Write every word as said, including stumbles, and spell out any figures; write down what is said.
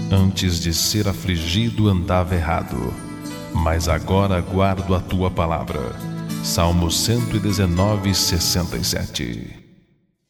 Antes de ser afligido andava errado, mas agora guardo a tua palavra. Salmo cento e dezenove, sessenta e sete.